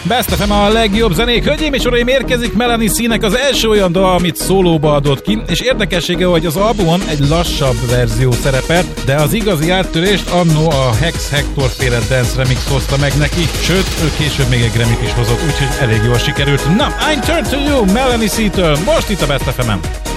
Best FM a legjobb zenék. Hölgyeim és uraim, érkezik Melanie C-nek az első olyan dal, amit szólóba adott ki, és érdekessége, hogy az albumon egy lassabb verzió szerepelt, de az igazi áttörést annó a Hex Hector féle dance remix hozta meg neki, sőt, ő később még egy Grammy-t is hozott, úgyhogy elég jól sikerült. Na, I'm Turned to You, Melanie C-től, most itt a Best FM-en.